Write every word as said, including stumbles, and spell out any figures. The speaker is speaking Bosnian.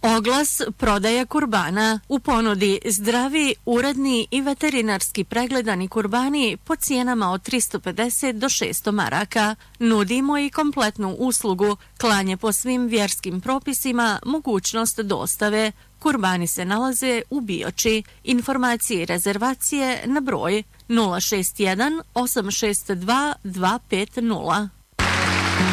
Oglas prodaja kurbana. U ponudi zdravi, uredni i veterinarski pregledani kurbani po cijenama od tristo pedeset do šesto maraka. Nudimo i kompletnu uslugu, klanje po svim vjerskim propisima, mogućnost dostave. Kurbani se nalaze u Bioči. Informacije i rezervacije na broj nula šest jedan osam šest dva dva pet nula.